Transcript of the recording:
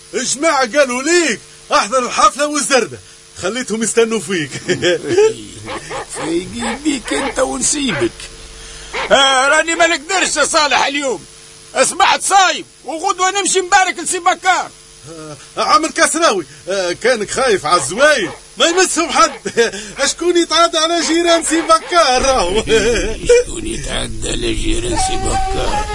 الجماعة قالوا ليك احضر الحفلة والزردة، خليتهم يستنوا فيك. فايقين بيك انت ونسيبك. راني ما نقدرش يا صالح اليوم، اصبحت صايم وغدوة نمشي نبارك لسي بكار. عم الكسراوي، كانك خايف على الزوايد ما يمسهم حد. اشكون يتعدى على جيران سي بكار؟ شكون يتعدى على جيران سي بكار؟